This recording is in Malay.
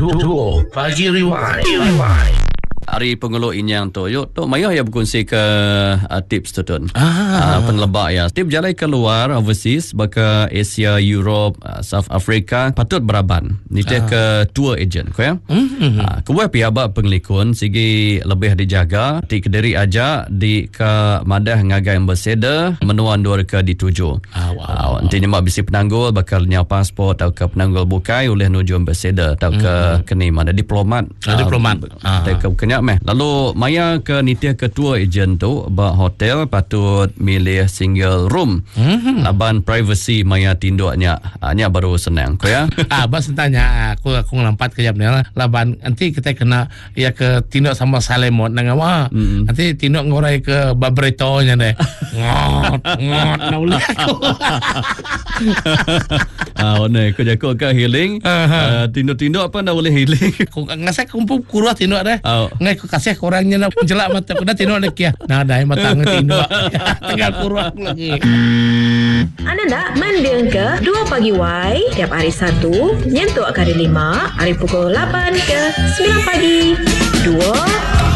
Duo Pagi Rewind. Hari pengeluk inyang tu yuk tu mayah ya berkongsi ke tips tu tun. Pengelebak ya tip jalan keluar overseas baka Asia, Europe, South Africa patut beraban ni ke tour agent ko ya. Kuat piaba penglikun sigi lebih dijaga di Kediri aja di ke madah ngagai ambassador menuan dua ke dituju. Nanti nyemak bisi penanggul bakal nya pasport atau ke penanggul bukai oleh nuju ambassador atau ke keni mana diplomat. Diplomat. Ke kenya meh. Lalu maya ke nitih ketua ejen tu ba hotel patut milih single room. Laban privacy maya tinduknya nya baru senang ko ya. Bas tanya aku ngelampat ke jam ni laban nanti kita kena ya ke tinduk sama salemot nang awak. Nanti tinduk ngorai ke babretonya deh. Ngot nak boleh aku. One ko jako ke healing. Tinduk-tinduk apa nak boleh healing. Kau ngasih kumpul kurang tinduk deh. Ngai ku kasih korangnya nak jelak mata ku dah tinduk lagi ya. Nah dah matang tinduk. Tinggal kurang lagi. Anda nak mendeng ke 2 Pagi Y tiap hari Sabtu nyentuk hari 5 hari pukul 8 ke 9 pagi. 2